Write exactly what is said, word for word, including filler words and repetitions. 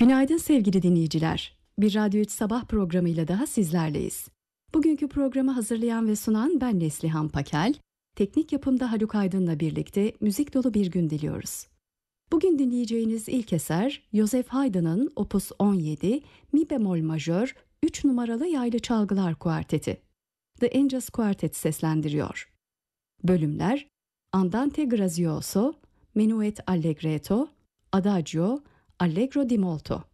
Günaydın sevgili dinleyiciler. Bir Radyo üç Sabah programıyla daha sizlerleyiz. Bugünkü programı hazırlayan ve sunan ben Neslihan Pakel. Teknik yapımda Haluk Aydın'la birlikte müzik dolu bir gün diliyoruz. Bugün dinleyeceğiniz ilk eser Joseph Haydn'ın Opus on yedi Mi bemol majör üç numaralı yaylı çalgılar kuarteti. The Angels Quartet seslendiriyor. Bölümler Andante grazioso, Menuet allegretto, Adagio, Allegro di molto.